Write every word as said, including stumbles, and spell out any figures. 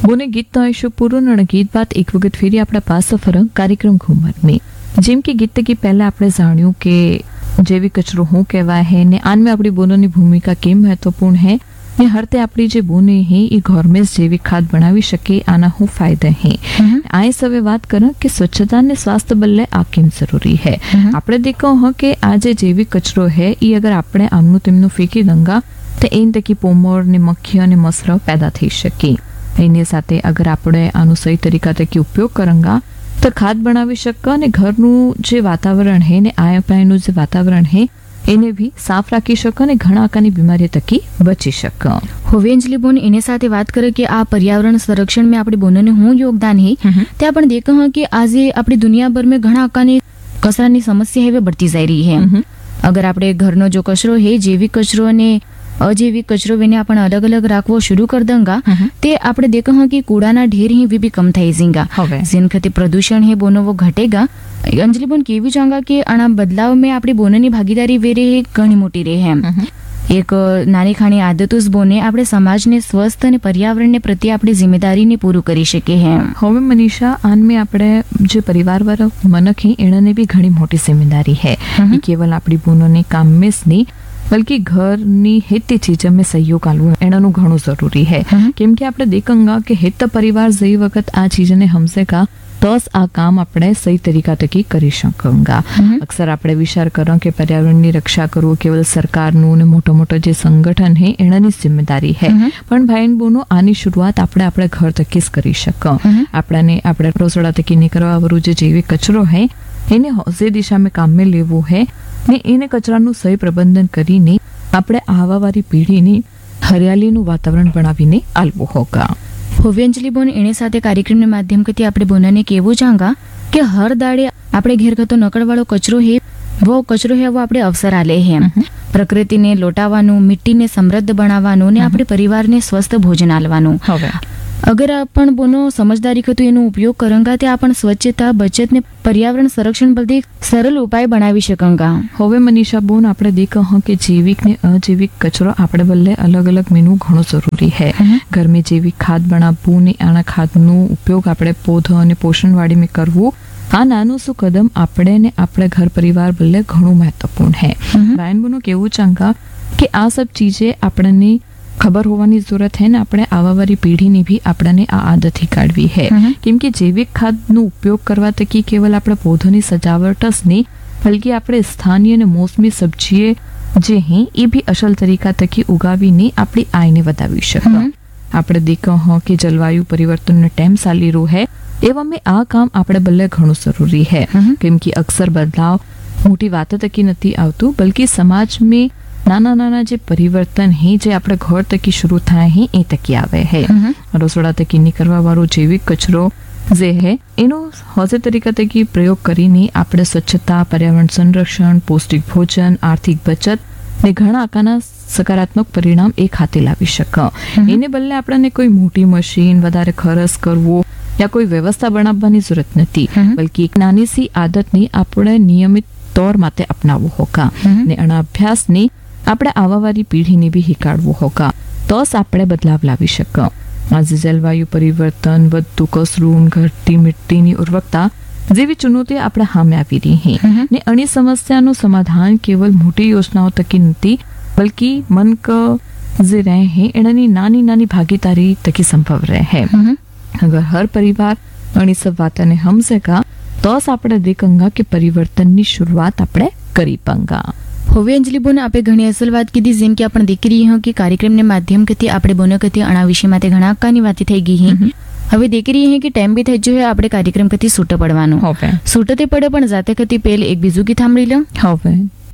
બોને ગીત તો આવીશું પૂરું અને ગીત બાદ એક વખત ફેરી આપણા પાસ ફર કાર્યક્રમ ઘુમરની જેમ કે ગીત તકી પહેલા આપણે જાણ્યું કે जैविक कचरो हूँ कहवा है ने आन में अपनी बोनों की भूमिका केम महत्वपूर्ण है ने हरते अपनी जे बोने हैं ये घर में जैविक खाद बनावी शके आना हूँ फायदे हैं आए सवे बात करें कि स्वच्छता ने स्वास्थ्य बल्ले आ केम जरूरी है आपने देखो हो कि आज जैविक कचरो है ये अगर आपने आमनु तेमनु फेंकी दंगा तो एन तकी पोमर ने मक्खियों ने मसर पैदा थई शके एनी साथे अगर आपणे आनु सही तरीका तकी उपयोग करेंगा तो खाद बनावी शके अने घरनु जे वातावरण है ने आया पायनु जे वातावरण है એને ભી સાફ રાખી શકે અને ઘણા આકારની બીમારી તકી બચી શકે. હવે અંજલિ બોન એને સાથે વાત કરે કે આ પર્યાવરણ સંરક્ષણ में આપણી બોનને હું યોગદાન है તે આપણે દેખો હા કે આજે આપણી દુનિયા ભર में ઘણા આકારની કચરાની સમસ્યા હવે बढ़ती जा रही है. अगर આપણે ઘરનો जो कचरो है जैविक कचरो ने अजैविक कचरो वेने अपन अलग अलग राखवो शुरू कर देंगा ते आपने देखा हाँ कि कूड़ाना ढेर ही भी, भी कम थई जाएगा जिन खते प्रदूषण है बोनो वो घटेगा. अंजलि बोन केवी चाहूंगा कि आना बदलाव में अपनी बोनों भागीदारी वेरे है घणी मोटी रहे है. एक नानी खानी आदतों ज बोने આપણે સમાજને સ્વસ્થ અને પર્યાવરણને પ્રત્યે આપણી જિમ્મેદારીને પૂરું કરી શકે હે. હવે મનીષા આન में આપણે જે પરિવારવાળા મનક હે એણે બી ઘણી મોટી જિમ્મેદારી હે. એ કેવલ આપણી બોનોને કામ में જ નહીં बल्कि घरनी हेती चीज में सहयोग आलू एनानु घणो जरूरी है. केम के आपणे देखेंगा कि हेत परिवार जई वक्त आ चीज ने हमसे का तोस आ काम आपणे सही तरीका तकी करी शकेंगा. अक्सर आपणे विचार करो कि पर्यावरणनी रक्षा करवो केवल सरकारनु ने मोटो मोटो जे संगठन है एनानी जिम्मेदारी है. पण भाई बोनो आनी शुरुआत आपणे आपणे घर तकी ज करी शको. आपणे आपणे रसोड़ा तकी निकळवा वाळो जे जैविक कचरो है એને જે દિશા में काम में લેવો है ને એને કચરાનું સહી પ્રબંધન કરીને આપણે આવાવાળી પેઢીને હરિયાળીનું વાતાવરણ બનાવીને આલવું હોગા. હવે અંજલિ બોન એને સાથે કાર્યક્રમના માધ્યમથી આપણે બોનાને કહેવું ચાહંગા કે હર દાડે આપણે ઘેર કરતો નકળવાળો કચરો હે वो कचरो है वो આપણે અવસર આલે હે. પ્રકૃતિને લોટાવાનું, મિટ્ટીને સમૃદ્ધ બનાવવાનું ને આપણે પરિવારને સ્વસ્થ ભોજન આલવાનું. હવે अगर अपन बोनो समझदारी को तो एनो उपयोग करेंगा ते अपन स्वच्छता बचत ने पर्यावरण संरक्षण बदे सरल उपाय बनावी शकेंगा. હવે મનીષા બોન આપણે દેખો હા કે जैविक ने अजैविक कचरो આપણે બલ્લે अलग अलग मेनू घणो जरूरी है. घर में जैविक खाद बनावવું ने આના ખાદનો ઉપયોગ આપણે પૌધો અને પોષણવાળી में કરવું આ નાનું શું કદમ આપણે ને આપણે ઘર પરિવાર બલ્લે ઘણું મહત્વપૂર્ણ है. રાયન બોનો કેવું ચાંગા કે આ सब चीजें આપણને खबर होवानी जरूरत है ने अपने आवावारी पीढ़ी ने भी अपने आ आदत ही काढ़वी है. क्योंकि जैविक खाद नो उपयोग करवा तकी केवल अपने पौधों की सजावट ज नहीं बल्कि अपने स्थानीय ने मौसमी सब्जी जे हैं ये भी असल तरीका तकी उगावीने अपनी आय ने वधावी शके. आपणे देखो हो कि जलवायु परिवर्तन ने टाइम चाली रो है एवं में आ काम आपणे बल्ले घणो जरूरी है. क्योंकि अक्सर बदलाव मोटी बात तकी नथी आवतुं बल्कि समाज में नाना नाना जे परिवर्तन है जे आपणे घर तकी शुरू थाय है ए तकी आवे है. रसोड़ा तकी निकळवा वाळो जैविक कचरो जे है एनो होजे तरीका तकी प्रयोग करीने आपणे स्वच्छता, पर्यावरण संरक्षण, पौष्टिक भोजन, आर्थिक बचत ने घणा आकाना सकारात्मक परिणाम एक हाथे लावी शके. एने बदले आपणे कोई मोटी मशीन वधारे खर्च करवो या कोई व्यवस्था बनावવાની જરૂરત નથી बल्कि एक नानी सी आदतनी આપણે નિયમિત તौर माटे अपनावो होगा ने आना अभ्यासनी આપણે આવાવાળી પીઢીને બી હિકાડવું હોગા તો જ આપણે બદલાવ લાવી શકે. આજે જલવાયુ પરિવર્તન, વધતું કચરું, ઘટતી મિટ્ટીની ઉર્વરતા જેવી ચુનૌતીઓ આપણે સામે આવી રહી છે ને અણી સમસ્યાનું સમાધાન કેવલ મોટી યોજનાઓ તકી નથી બल्कि मन क જે રહે है એનાની નાની નાની ભાગીદારી તકી સંભવ રહે है. अगर हर परिवार अणी सब वातने समझेगा तो જ આપણે દેખંગા કે પરિવર્તનની શરૂઆત આપણે કરી પાંગા. હવે અંજલિ બોન આપે ઘણી અસલ વાત કીધી જેમ કે આપણે દેખી રહી હા કે કાર્યક્રમને માધ્યમથી આપણે બોનો કથી અણા વિષય માટે ઘણા કાની વાતી થઈ ગઈ હે. હવે દેખી રહી હે કે ટાઈમ બી થઈ ગયો હે આપણે કાર્યક્રમ કથી છૂટ પડવાનું. હવે છૂટતે પડે પણ જાતે કથી પહેલે એક બીજું ગીત સાંભળી લો. હવે